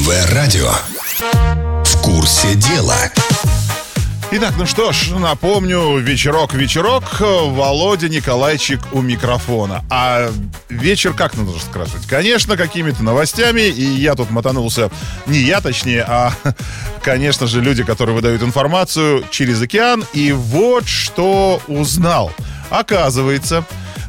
МВ Радио. В курсе дела. Итак, ну что ж, напомню, вечерок, Володя Николайчик у микрофона. А вечер как надо скрашивать? Конечно, какими-то новостями, и я тут мотанулся, не я точнее, а, конечно же, люди, которые выдают информацию через океан. И вот что узнал. Оказывается,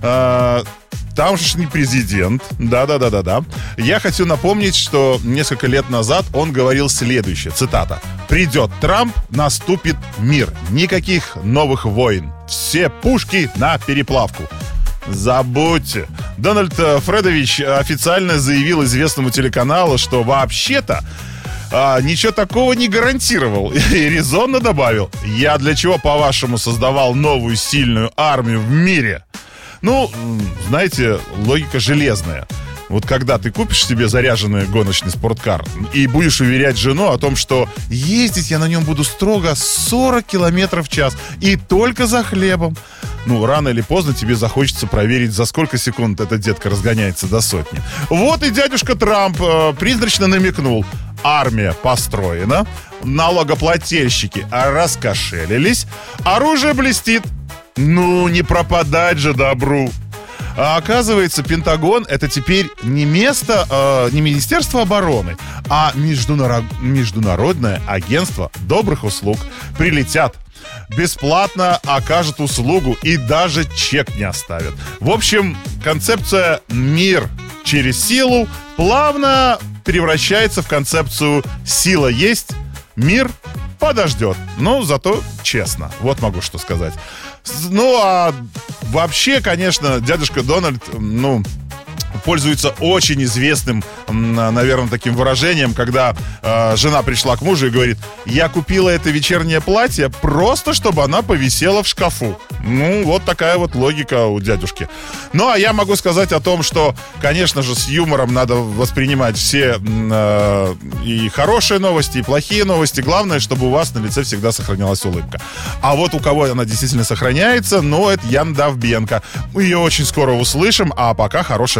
там же не президент. Да. Я хочу напомнить, что несколько лет назад он говорил следующее, цитата: «Придет Трамп, наступит мир. Никаких новых войн. Все пушки на переплавку». Забудьте. Дональд Фредович официально заявил известному телеканалу, что вообще-то ничего такого не гарантировал. И резонно добавил: «Я для чего, по-вашему, создавал новую сильную армию в мире?» Ну, знаете, логика железная. Вот когда ты купишь себе заряженный гоночный спорткар и будешь уверять жену о том, что ездить я на нем буду строго 40 километров в час и только за хлебом, ну, рано или поздно тебе захочется проверить, за сколько секунд эта детка разгоняется до сотни. Вот и дядюшка Трамп призрачно намекнул: армия построена, налогоплательщики раскошелились, оружие блестит. Ну, не пропадать же добру. А оказывается, Пентагон — это теперь не место, не Министерство обороны, а Международное агентство добрых услуг. Прилетят, бесплатно окажут услугу и даже чек не оставят. В общем, концепция «мир через силу» плавно превращается в концепцию «сила есть, мир подождет». Ну, зато честно. Вот могу что сказать. Ну, а вообще, конечно, дядюшка Дональд, пользуется очень известным, наверное, таким выражением, когда жена пришла к мужу и говорит: «Я купила это вечернее платье просто, чтобы она повисела в шкафу». Ну, вот такая вот логика у дядюшки. Ну, а я могу сказать о том, что, конечно же, с юмором надо воспринимать все и хорошие новости, и плохие новости. Главное, чтобы у вас на лице всегда сохранялась улыбка. А вот у кого она действительно сохраняется, это Ян Довбенко. Мы ее очень скоро услышим, а пока хорошая